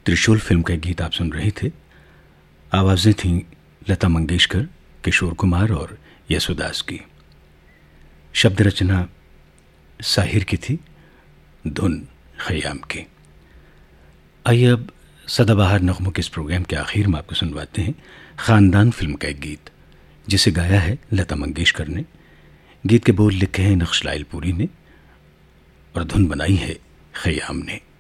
त्रिशूल फिल्म का एक गीत आप सुन रहे थे। आवाज़ें थीं लता मंगेशकर, किशोर कुमार और यशोदास की। शब्द रचना साहिर की थी, धुन खयाम की। आइए अब सदाबहार नगमों के इस प्रोग्राम के आखिर में आपको सुनवाते हैं ख़ानदान फिल्म का एक गीत, जिसे गाया है लता मंगेशकर ने। गीत के बोल लिखे हैं नक्श लाइलपुरी ने और धुन बनाई है खयाम ने।